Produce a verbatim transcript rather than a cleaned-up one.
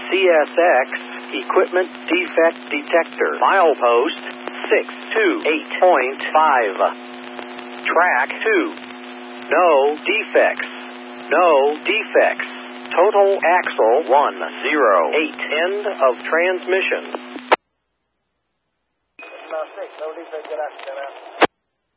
C S X Equipment Defect Detector. Milepost six two eight point five. Track two. No defects. No defects. Total axle one zero eight. End of transmission. No defect, good afternoon.